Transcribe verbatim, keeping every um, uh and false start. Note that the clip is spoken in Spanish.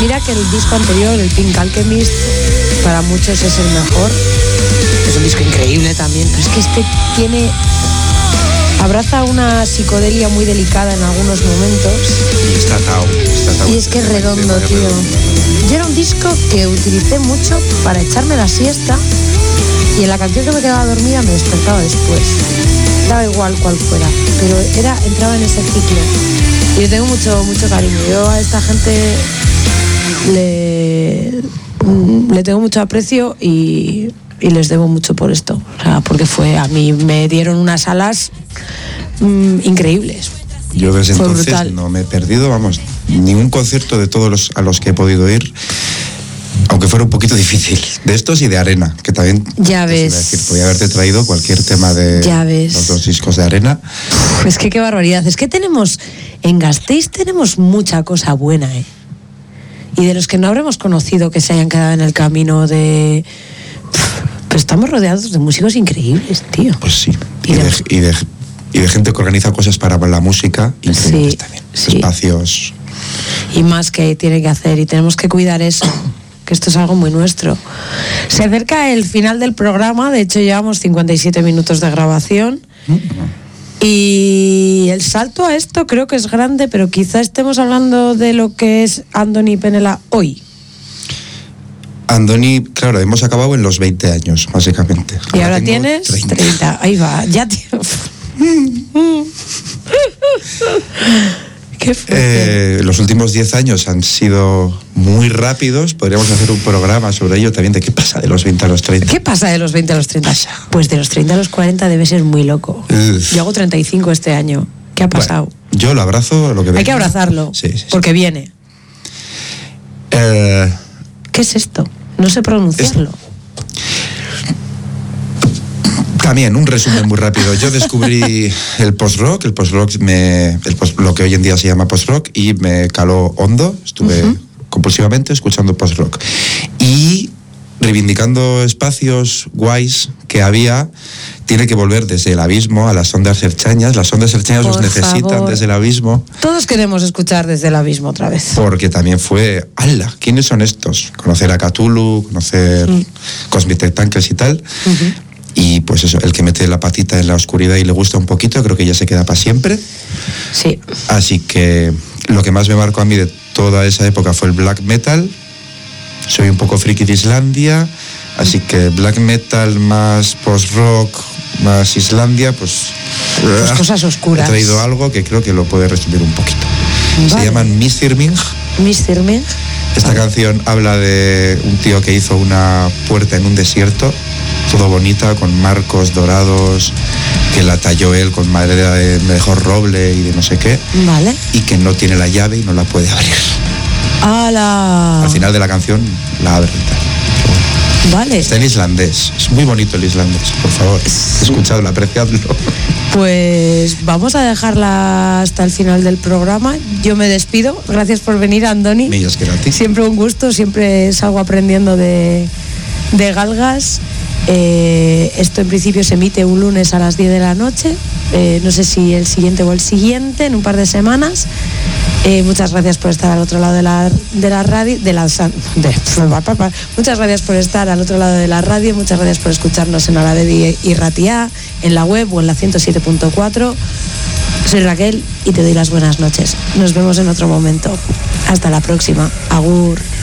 mira que el disco anterior, el Pink Alchemist, para muchos es el mejor. Es un disco increíble también, pero es que este tiene... abraza una psicodelia muy delicada en algunos momentos. Y está atado, está atado. Y es que es redondo, tío. Yo era un disco que utilicé mucho para echarme la siesta y en la canción que me quedaba dormida me despertaba después. Daba igual cuál fuera, pero era, entraba en ese ciclo. Y yo tengo mucho, mucho cariño. Yo a esta gente le, le tengo mucho aprecio y, y les debo mucho por esto. O sea, porque fue, a mí me dieron unas alas mmm, increíbles. Yo desde Fue entonces brutal. No me he perdido, vamos, ningún concierto de todos los a los que he podido ir, aunque fuera un poquito difícil. De estos y de Arena, que también... Ya ves. Es decir, podía haberte traído cualquier tema de Ya ves. los dos discos de Arena. Uf, es que qué barbaridad. Es que tenemos, en Gasteiz tenemos mucha cosa buena, ¿eh? Y de los que no habremos conocido que se hayan quedado en el camino de... Pero estamos rodeados de músicos increíbles, tío. Pues sí. Y Y de- de, y de, y de gente que organiza cosas para la música increíbles Sí, también. sí. Espacios... Y más que tiene que hacer, y tenemos que cuidar eso, que esto es algo muy nuestro. Se acerca el final del programa, de hecho llevamos cincuenta y siete minutos de grabación. Y el salto a esto creo que es grande, pero quizá estemos hablando de lo que es Andoni Penela hoy. Andoni, claro, hemos acabado en los veinte años, básicamente. Y ahora tengo tienes treinta. treinta. Ahí va, ya tío. Qué fuerte. Eh, los últimos diez años han sido muy rápidos. Podríamos hacer un programa sobre ello también, de qué pasa de los veinte a los treinta. ¿Qué pasa de los veinte a los treinta? Pues de los treinta a los cuarenta debe ser muy loco. Uf. Yo hago treinta y cinco este año. ¿Qué ha pasado? Bueno, yo lo abrazo, lo que venga. Hay que abrazarlo, Sí, sí, sí. porque viene. Eh, ¿Qué es esto? No sé pronunciarlo. También, un resumen muy rápido. Yo descubrí el post-rock, el post-rock, me, el post, lo que hoy en día se llama post-rock, y me caló hondo. Estuve uh-huh. compulsivamente escuchando post-rock. Y reivindicando espacios guays que había, tiene que volver desde el abismo a las ondas cerchañas. Las ondas cerchañas los necesitan favor. Desde el abismo. Todos queremos escuchar desde el abismo otra vez. Porque también fue, ¡hala! ¿Quiénes son estos? Conocer a Cthulhu, conocer uh-huh. Cosmic Tankers y tal. Uh-huh. Y pues eso, el que mete la patita en la oscuridad y le gusta un poquito, creo que ya se queda para siempre. Sí. Así que lo que más me marcó a mí de toda esa época fue el black metal. Soy un poco friki de Islandia, así que black metal más post-rock más Islandia, pues... Pues uh, cosas oscuras. He traído algo que creo que lo puede resumir un poquito. Vale. Se llaman Misþyrming. Misþyrming. Esta vale. canción habla de un tío que hizo una puerta en un desierto, todo bonita, con marcos dorados, que la talló él con madera de mejor roble y de no sé qué. Vale. Y que no tiene la llave y no la puede abrir. ¡Hala! Al final de la canción la abre. Vale. Está en islandés. Es muy bonito el islandés, por favor. Sí. Escuchadlo, apreciadlo. Pues vamos a dejarla hasta el final del programa. Yo me despido. Gracias por venir, Andoni. Millas que gratis. Siempre un gusto, siempre salgo aprendiendo de, de galgas. Eh, esto en principio se emite un lunes a las diez de la noche. Eh, no sé si el siguiente o el siguiente, en un par de semanas. Eh, muchas gracias por estar al otro lado de la, de la radio. De la, de, muchas gracias por estar al otro lado de la radio. Muchas gracias por escucharnos en Arabedi y Ratia, en la web o en la ciento siete punto cuatro. Soy Raquel y te doy las buenas noches. Nos vemos en otro momento. Hasta la próxima. Agur.